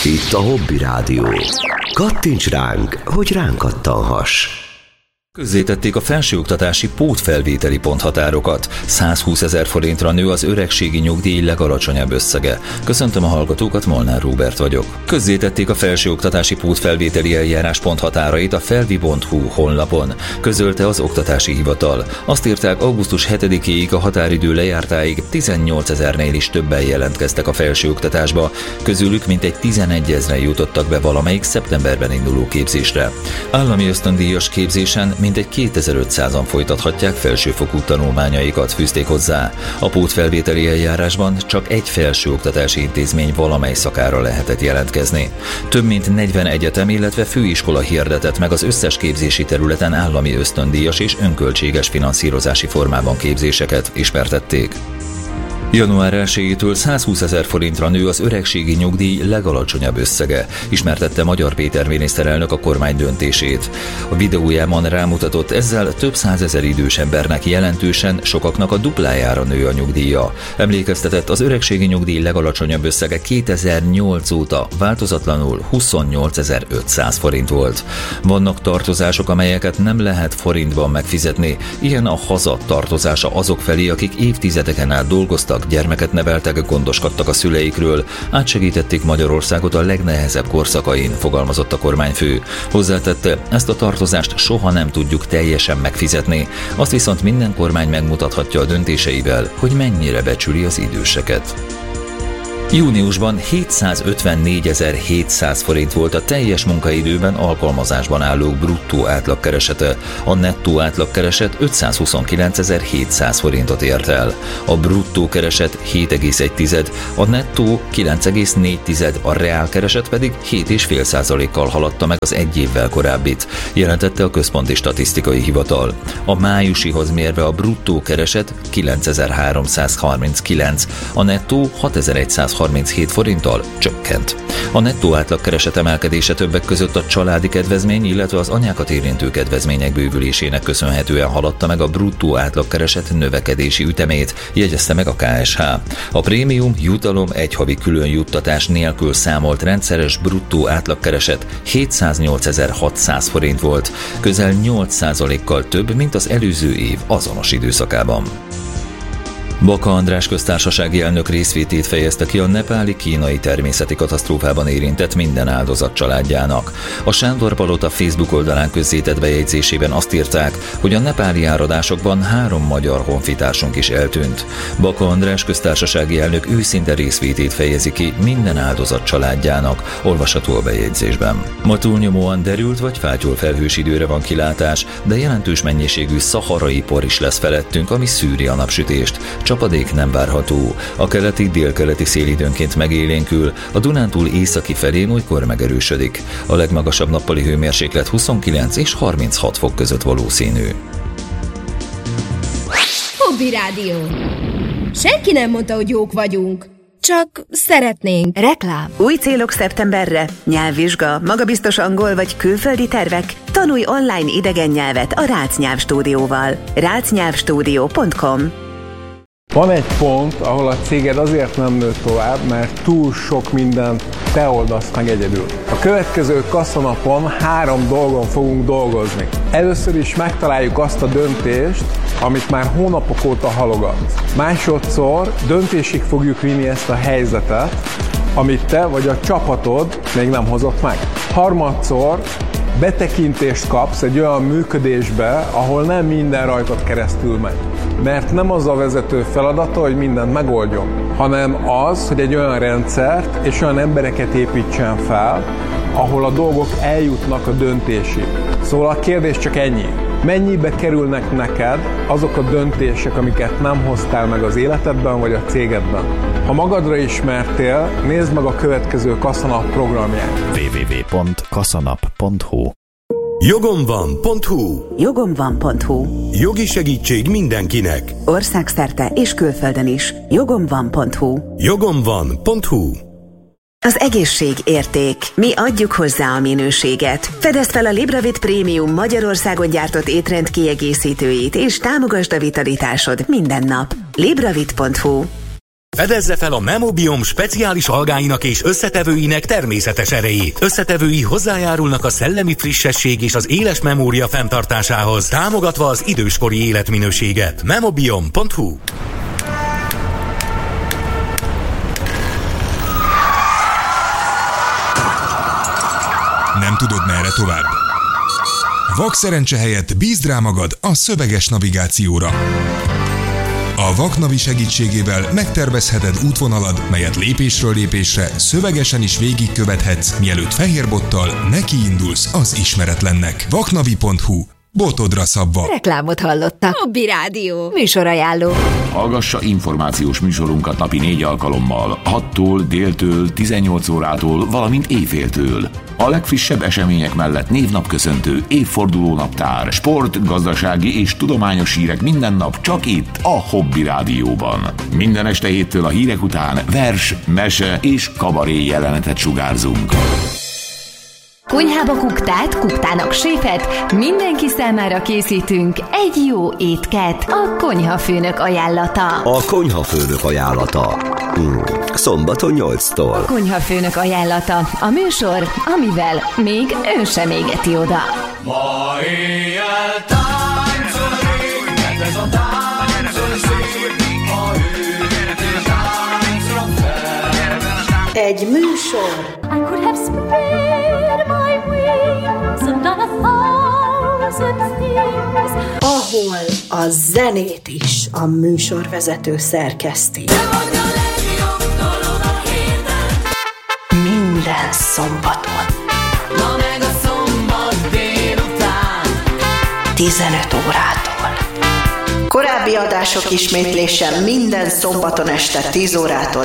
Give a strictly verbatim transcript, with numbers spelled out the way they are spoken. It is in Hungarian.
Itt a Hobby Rádió. Kattints ránk, hogy ránk kattanhass. Közzétették a felsőoktatási pótfelvételi ponthatárokat. százhúszezer forintra nő az öregségi nyugdíj legalacsonyabb összege. Köszöntöm a hallgatókat, Molnár Róbert vagyok. Közzétették a felsőoktatási pótfelvételi eljárás ponthatárait a felvi pont hu honlapon. Közölte az Oktatási Hivatal. Azt írták, augusztus hetedikéig a határidő lejártáig tizennyolcezernél is többen jelentkeztek a felsőoktatásba. Közülük mintegy tizenegyezren jutottak be valamelyik szeptemberben induló képzésre. Állami ösztöndíjas képzésen mintegy kétezer-ötszázan folytathatják felsőfokú tanulmányaikat, fűzték hozzá. A pótfelvételi eljárásban csak egy felsőoktatási intézmény valamely szakára lehetett jelentkezni. Több mint negyven egyetem, illetve főiskola hirdetett meg az összes képzési területen állami ösztöndíjas és önköltséges finanszírozási formában képzéseket, ismertették. január elsejétől százhúszezer forintra nő az öregségi nyugdíj legalacsonyabb összege, ismertette Magyar Péter miniszterelnök a kormány döntését. A videójában rámutatott, ezzel több százezer idős embernek jelentősen, sokaknak a duplájára nő a nyugdíja. Emlékeztetett, az öregségi nyugdíj legalacsonyabb összege kétezer-nyolc óta változatlanul huszonnyolcezer-ötszáz forint volt. Vannak tartozások, amelyeket nem lehet forintban megfizetni, ilyen a haza tartozása azok felé, akik évtizedeken át dolgoztak, gyermeket neveltek, gondoskodtak a szüleikről, átsegítették Magyarországot a legnehezebb korszakain, fogalmazott a kormányfő. Hozzátette, ezt a tartozást soha nem tudjuk teljesen megfizetni, azt viszont minden kormány megmutathatja a döntéseivel, hogy mennyire becsüli az időseket. Júniusban hétszázötvennégyezer-hétszáz forint volt a teljes munkaidőben alkalmazásban állók bruttó átlagkeresete, a nettó átlagkereset ötszázhuszonkilencezer-hétszáz forintot ért el. A bruttó kereset hét egész egy, a nettó kilenc egész négy, a reálkereset pedig hét egész öt százalékkal haladta meg az egy évvel korábbit, jelentette a Központi Statisztikai Hivatal. A májusihoz mérve a bruttó kereset kilencezer-háromszázharminckilenc, a nettó hatezer-százharminchét forinttal csökkent. A nettó átlagkereset emelkedése többek között a családi kedvezmény, illetve az anyákat érintő kedvezmények bővülésének köszönhetően haladta meg a bruttó átlagkereset növekedési ütemét, jegyezte meg a ká es há. A prémium, jutalom, egy havi külön juttatás nélkül számolt rendszeres bruttó átlagkereset hétszáznyolcezer-hatszáz forint volt, közel nyolc százalékkal több, mint az előző év azonos időszakában. Baka András köztársasági elnök részvétét fejezte ki a nepáli-kínai természeti katasztrófában érintett minden áldozat családjának. A Sándor-palota Facebook oldalán közzétett bejegyzésében azt írták, hogy a nepáli áradásokban három magyar honfitársunk is eltűnt. Baka András köztársasági elnök őszinte részvétét fejezi ki minden áldozat családjának, olvasható a bejegyzésben. Ma túlnyomóan derült vagy fátyol felhős időre van kilátás, de jelentős mennyiségű szaharai por is lesz felettünk, ami szűri a napsütést. Csapadék nem várható. A keleti, délkeleti szél időnként megélénkül, a Dunántúl északi felén olykor megerősödik. A legmagasabb nappali hőmérséklet huszonkilenc és harminchat fok között valószínű. Hobby Rádió. Senki nem mondta, hogy jók vagyunk. Csak szeretnénk. Reklám. Új célok szeptemberre? Nyelvvizsga, magabiztos angol vagy külföldi tervek? Tanulj online idegen nyelvet a Rácz Nyelvstúdióval. rácz nyelvstúdió pont com. Van egy pont, ahol a céged azért nem nő tovább, mert túl sok mindent te oldasz meg egyedül. A következő kasszanapon három dolgon fogunk dolgozni. Először is megtaláljuk azt a döntést, amit már hónapok óta halogatsz. Másodszor döntésig fogjuk vinni ezt a helyzetet, amit te vagy a csapatod még nem hozott meg. Harmadszor betekintést kapsz egy olyan működésbe, ahol nem minden rajtad keresztül megy. Mert nem az a vezető feladata, hogy mindent megoldjon, hanem az, hogy egy olyan rendszert és olyan embereket építsen fel, ahol a dolgok eljutnak a döntésig. Szóval a kérdés csak ennyi. Mennyibe kerülnek neked azok a döntések, amiket nem hoztál meg az életedben vagy a cégedben? Ha magadra ismertél, nézd meg a következő Kassanap programját. double-u double-u double-u pont kassanap pont hu Jogomvan.hu Jogomvan.hu Jogi segítség mindenkinek. Országszerte és külföldön is. Jogomvan.hu Jogomvan.hu Az egészség érték. Mi adjuk hozzá a minőséget. Fedezd fel a Libravit Prémium Magyarországon gyártott étrend kiegészítőit, és támogasd a vitalitásod minden nap. Libravit.hu Fedezze fel a Memobiom speciális algáinak és összetevőinek természetes erejét. Összetevői hozzájárulnak a szellemi frissesség és az éles memória fenntartásához, támogatva az időskori életminőséget. memobiom pont hu. Nem tudod, merre tovább? Vak szerencse helyett bízd rá magad a szöveges navigációra. A Vaknavi segítségével megtervezheted útvonalad, melyet lépésről lépésre szövegesen is végigkövethetsz, mielőtt fehérbottal nekiindulsz az ismeretlennek. vaknavi pont hu. Botodra szabva. Reklámot hallottak. Hobby Rádió. Műsorajánló. Hallgassa információs műsorunkat napi négy alkalommal, hattól, déltől, tizennyolc órától, valamint éjféltől. A legfrissebb események mellett névnapköszöntő, évfordulónaptár, sport, gazdasági és tudományos hírek minden nap csak itt, a Hobby Rádióban. Minden este héttől a hírek után vers, mese és kabaré jelenetet sugárzunk. Konyhába kuktát, kuktának séfet, mindenki számára készítünk egy jó étket. A konyhafőnök ajánlata. A konyhafőnök ajánlata. Hmm. Szombaton nyolctól. A konyhafőnök ajánlata. A műsor, amivel még ön sem égeti oda. Ma éjjel táncolni, mert ez a táncol szép, ha őt és táncra fel. Egy műsor. I could have spread my wings and done a thousand things. Ahol a zenét is a műsorvezető szerkeszti. Minden szombaton. Ma meg a szombat délután. tizenöt órától. Korábbi adások ismétlése minden szombaton este tíz órától